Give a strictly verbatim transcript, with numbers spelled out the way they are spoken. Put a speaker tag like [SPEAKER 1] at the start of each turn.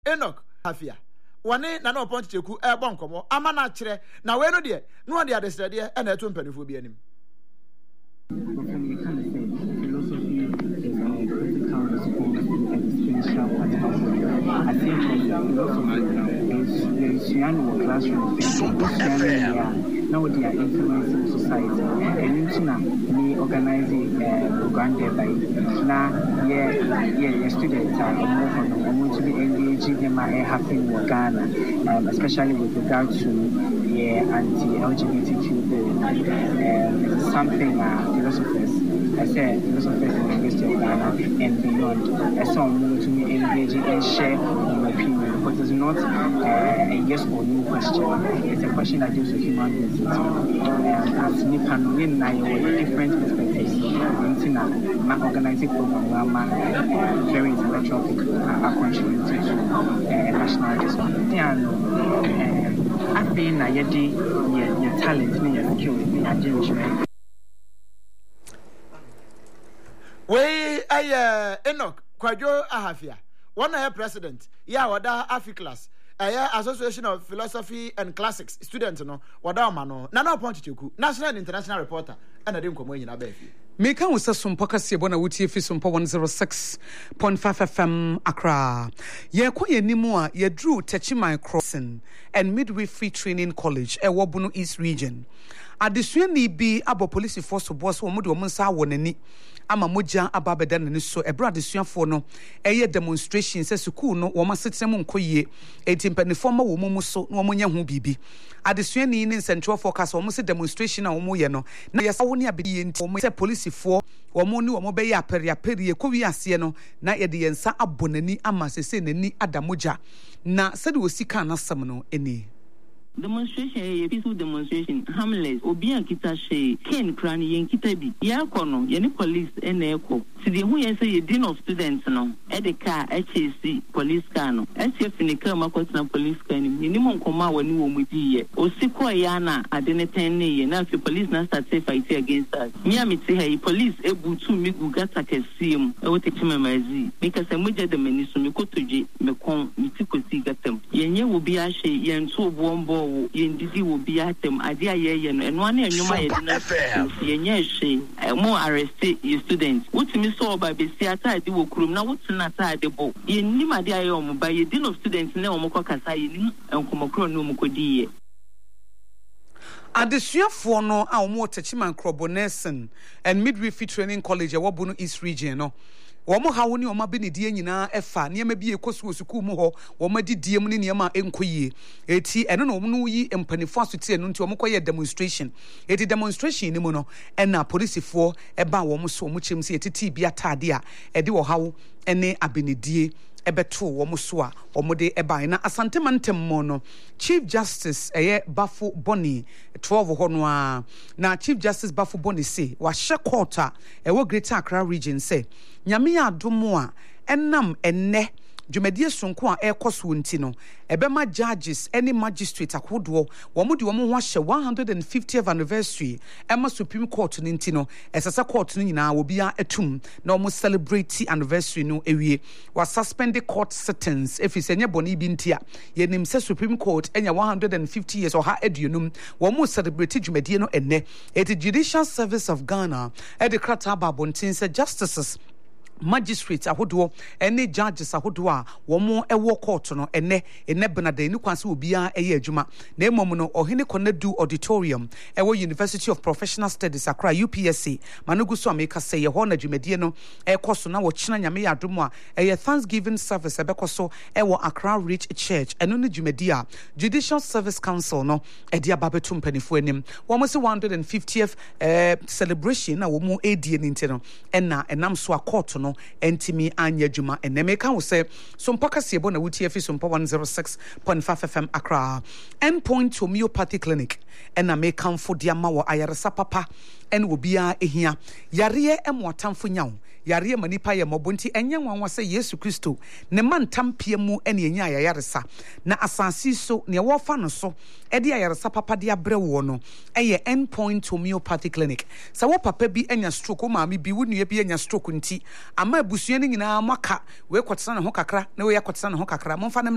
[SPEAKER 1] Enoch Afia wane na na opon cheku e bon komo ama na kire na we no de no de adesrede e na eto mpanifo bi anim.
[SPEAKER 2] I think it's young classroom. Now they are influencing society. And you know, we organizing program there by now. Yeah, yeah, students are more going to be engaging them and having in Ghana, um, especially with regard to yeah anti-L G B T Q bill. Um, something uh, philosophers, I said philosophers in the University of Ghana and beyond. I saw more to be engaging and share my opinion, but it's not uh, a yes or no question. It's a question that deals with human beings. Um, as Nipan, we know different perspectives. My organizing program, my very intellectual people are contributing to uh, national discipline. I think that your your talent, your skills, your judgment.
[SPEAKER 1] We uh, Enoch Kwadwo Ahafia, one of president. Yeah, wada Aficlass. Uh, Association of Philosophy and Classics students no wada mano. Nana Pontichuku, national and international reporter. And I didn't come in Abefi.
[SPEAKER 3] Meka wusa sumpa kasi bona wutie fi sumpa one oh six point five F M Accra. Ye kwa ye nimu a ye drew Techiman Crossing and Midwifery Training College e Wabunu East Region. Adesua ni bi abo police force boss wo mo de wo nsa wonani ama moja ababeda ne so ebra adesuafo no eye demonstration se school no wo masetemu nkoyie etimpanifo ma wo mu so no wo nya ho bibi adesua ni ne central focus wo mo se demonstration a wo mo ye no na yesa wo ne abedi enti wo se police fo wo mo ni wo mo be ya apere apere ko wi ase no na ye de yensa abonani ama sese nani adamoja na se de osika na sam no eni
[SPEAKER 4] demonstration a peaceful demonstration harmless obi an kita she ken kran yen kita bi ya kono ye ni police ene eko ti de hu yen say ye dean of students no e de car H A C police car no S F ni car makotna police car ni ni mo nkoma wani wo mu di ye osiko ya na ade ne ten ne ye na fi police na start say fight against us me am ti hey police e butu mi gugata kesim e wote chimamazi because moja de meniso mi kotoje me kon mi ti kosi gatem yenye wo bi a she yen to bombo yendidi will be at them idea ye and one year you might yenye she more arrest your students what me saw by be theater di wo krum na what na ta de bo ye ni ma dia ye omo by ye dean of students na omo kasa ye ni enkomokro no omo kodi ye
[SPEAKER 3] adesuafo no a omo Techiman Crossing and Midwifery Training College e Wabunu East Region no womo hawo ni oma benedie nyina efa niema bi ekoso school mu ho womo didie mu ni niema enkoyie eti eno no omo yi empanifo asotie no nti womo koye demonstration eti demonstration ni mu no ena policefo eba womo so omo chem se etiti bi atade a ede wo hawo ene abenedie ebeto womo so a womo de eba na asante mantem mo no Chief Justice eye Bafo Boni twelve ho no a na Chief Justice Bafo Boni say wa hye court a ewo Greater Accra region say nyame adomo a enam enne dwumadie sonko a ekoso nti no ebema judges any magistrate akodo wo mo de wo mo ho ahye one hundred fiftieth anniversary ema Supreme Court no nti no esesa court no nyina wo bia atum na wo celebrate anniversary no ewie wa suspend court sentence efise nye boni bi nti a ye nim se Supreme Court enya one hundred fifty years or ha aduonum wo mo celebrate dwumadie no enne it Judicial Service of Ghana e de krata babontin se justices magistrates ahodo ene judges ahodo a womo ewo court no ene ene benada ni kwanse obia eye adwuma na emom no ohene Konadu auditorium ewo University of Professional Studies Accra U P S C manugu so ameka say ye ho na dwumadie no ekoso na wo kyena nyame yadomo a eye Thanksgiving service ebekoso ewo Accra Rich Church eno ne dwumadie a Judicial Service Council no edi ababeto mpanifo anim womo se one hundred fiftieth eh, celebration na womo edie ni ntino ena enam so a court no entimi anya dwuma enemeka wo se so mpaka se ebo na wutie fi so mpa one oh six point five F M Accra Endpoint Homeopathy Clinic ena meka mfo dia ma wo ayaresa papa en wo bia ehia yare emoatamfo nyawo yare manipa ye mobonti enye nwanwa se Yesu Kristo ne mantampie mu ene enya ayaresa na asasi so ne wo fa no so e de ayaresa papa de abre wo no eye Endpoint Homeopathy Clinic sa wo papa bi enya stroke ma mi bi wunua bi enya stroke nti ama abusua ni nyina maka we kwotena ne ho kakra na we yakotena ne ho kakra momfa